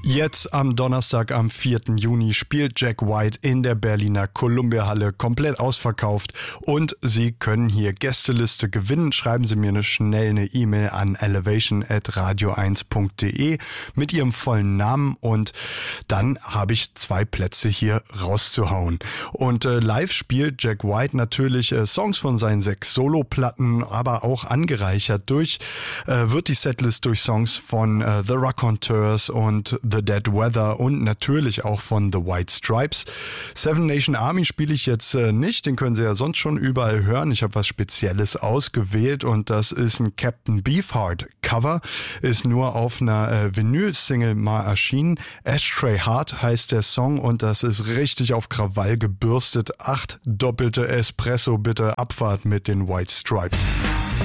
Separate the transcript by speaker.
Speaker 1: Jetzt am Donnerstag, am 4. Juni, spielt Jack White in der Berliner Columbia-Halle, komplett ausverkauft. Und Sie können hier Gästeliste gewinnen. Schreiben Sie mir schnell eine E-Mail an elevation@radio1.de mit Ihrem vollen Namen und dann habe ich 2 Plätze hier rauszuhauen. Und live spielt Jack White natürlich Songs von seinen 6 Soloplatten, aber auch angereichert wird die Setlist durch Songs von The Raconteurs und The Dead Weather und natürlich auch von The White Stripes. Seven Nation Army spiele ich jetzt nicht, den können Sie ja sonst schon überall hören. Ich habe was Spezielles ausgewählt und das ist ein Captain Beefheart Cover, ist nur auf einer Vinyl-Single mal erschienen. Ashtray Heart heißt der Song und das ist richtig auf Krawall gebürstet. 8 doppelte Espresso bitte, Abfahrt mit den White Stripes.